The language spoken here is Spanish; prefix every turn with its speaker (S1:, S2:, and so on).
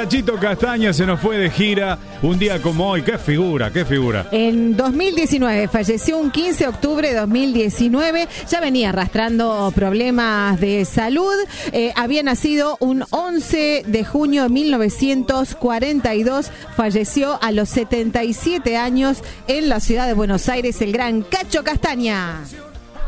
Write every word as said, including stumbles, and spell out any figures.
S1: Cachito Castaña se nos fue de gira un día como hoy. ¡Qué figura, qué figura!
S2: En dos mil diecinueve, falleció un quince de octubre de dos mil diecinueve. Ya venía arrastrando problemas de salud. Eh, había nacido un once de junio de mil novecientos cuarenta y dos. Falleció a los setenta y siete años en la ciudad de Buenos Aires, el gran Cacho Castaña.